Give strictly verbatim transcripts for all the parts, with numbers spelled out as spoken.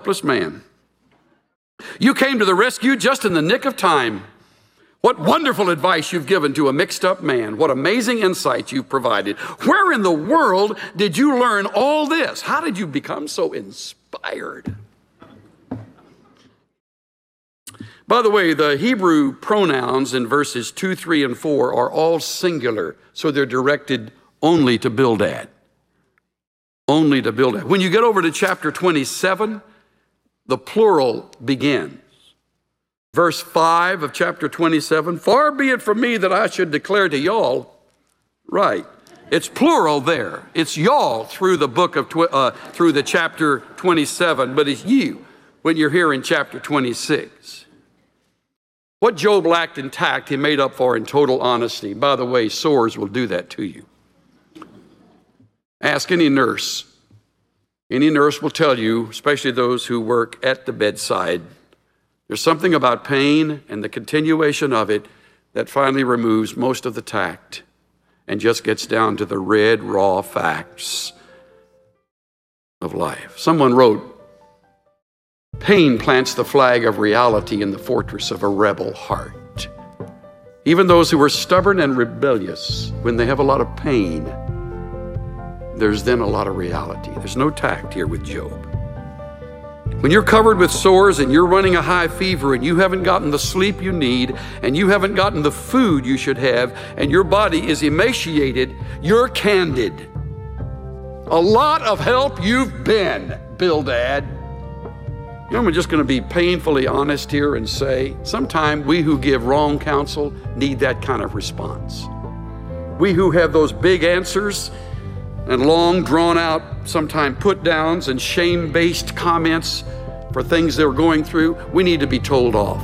helpless man. You came to the rescue just in the nick of time. What wonderful advice you've given to a mixed-up man. What amazing insight you've provided. Where in the world did you learn all this? How did you become so inspired? By the way, the Hebrew pronouns in verses two, three, and four are all singular, so they're directed only to Bildad. Only to Bildad. When you get over to chapter twenty-seven, the plural begins. Verse five of chapter twenty-seven, far be it from me that I should declare to y'all. Right. It's plural there. It's y'all through the book of, tw- uh, through the chapter twenty-seven, but it's you when you're here in chapter twenty-six. What Job lacked in tact, he made up for in total honesty. By the way, sores will do that to you. Ask any nurse. Any nurse will tell you, especially those who work at the bedside, there's something about pain and the continuation of it that finally removes most of the tact and just gets down to the red, raw facts of life. Someone wrote, pain plants the flag of reality in the fortress of a rebel heart. Even those who are stubborn and rebellious, when they have a lot of pain, there's then a lot of reality. There's no tact here with Job. When you're covered with sores and you're running a high fever and you haven't gotten the sleep you need and you haven't gotten the food you should have and your body is emaciated, you're candid. A lot of help you've been, Bildad. You know, I'm just going to be painfully honest here and say, sometimes we who give wrong counsel need that kind of response. We who have those big answers and long drawn out, sometimes put downs and shame-based comments for things they're going through, we need to be told off.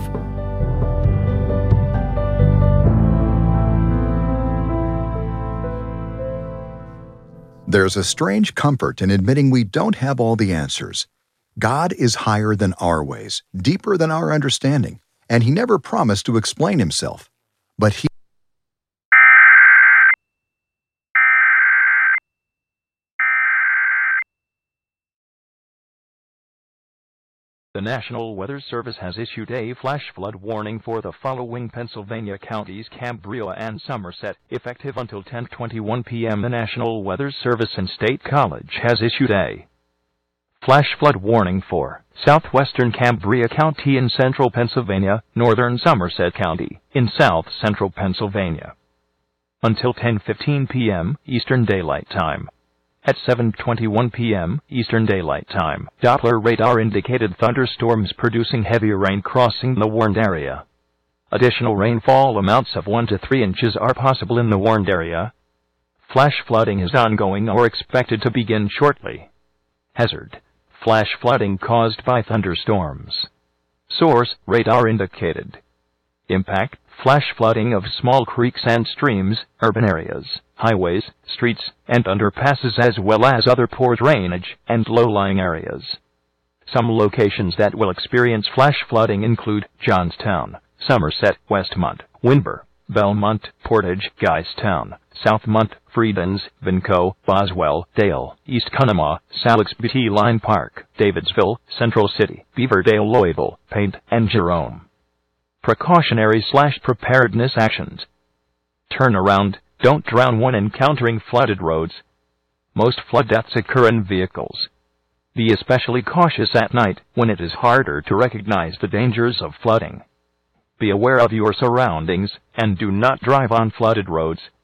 There's a strange comfort in admitting we don't have all the answers. God is higher than our ways, deeper than our understanding, and He never promised to explain Himself. But He The National Weather Service has issued a flash flood warning for the following Pennsylvania counties: Cambria and Somerset, effective until ten twenty-one p m The National Weather Service in State College has issued a flash flood warning for southwestern Cambria County in central Pennsylvania, northern Somerset County in south central Pennsylvania, until ten fifteen p m Eastern Daylight Time. At seven twenty-one p m Eastern Daylight Time, Doppler radar indicated thunderstorms producing heavy rain crossing the warned area. Additional rainfall amounts of one to three inches are possible in the warned area. Flash flooding is ongoing or expected to begin shortly. Hazard: flash flooding caused by thunderstorms. Source: radar indicated. Impact: flash flooding of small creeks and streams, urban areas, highways, streets, and underpasses, as well as other poor drainage and low-lying areas. Some locations that will experience flash flooding include Johnstown, Somerset, Westmont, Winber, Belmont, Portage, Guystown, Southmont, Freedens, Vinco, Boswell, Dale, East Conemaugh, Salix B T Line Park, Davidsville, Central City, Beaverdale, Louisville, Paint, and Jerome. Precautionary slash preparedness actions. Turn around, don't drown when encountering flooded roads. Most flood deaths occur in vehicles. Be especially cautious at night when it is harder to recognize the dangers of flooding. Be aware of your surroundings and do not drive on flooded roads.